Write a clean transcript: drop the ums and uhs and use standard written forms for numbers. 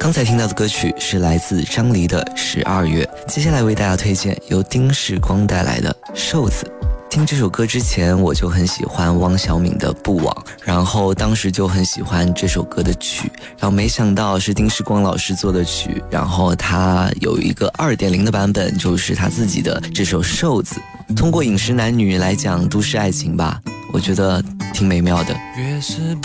刚才听到的歌曲是来自张黎的《12月》，接下来为大家推荐由丁世光带来的《瘦子》。听这首歌之前，我就很喜欢汪小敏的《不枉》，然后当时就很喜欢这首歌的曲，然后没想到是丁世光老师做的曲，然后他有一个2.0的版本，就是他自己的这首《瘦子》，通过饮食男女来讲都市爱情吧，我觉得挺美妙的。 越是